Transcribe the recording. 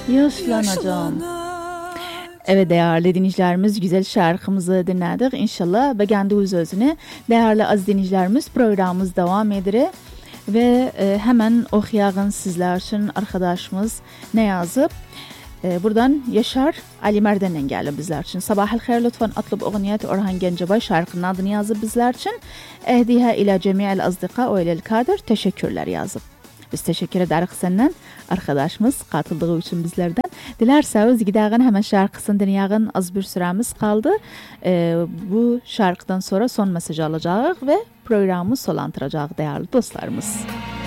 Yaşlanacağım. Evet değerli dinleyicilerimiz, güzel şarkımızı dinledik. İnşallah beğendiğiniz özünü. Değerli az dinleyicilerimiz, programımız devam eder. Ve hemen okuyalım sizler için arkadaşımız ne yazıp. Buradan Yaşar Ali Merdan'dan geldi bizler için. Sabahel hayır, lütfen atlub oğniyet Orhan Gencebay şarkının adını yazıp bizler için. Ehdiha ila cemi'el azdika ve ilel kadir, teşekkürler yazıp. Biz teşekkür ederiz senden arkadaşımız katıldığı için bizlerden. Dilerseniz gidelim hemen şarkısını dinleyelim. Az bir süremiz kaldı. Bu şarkıdan sonra son mesaj alacağız ve programı sonlandıracağız değerli dostlarımız.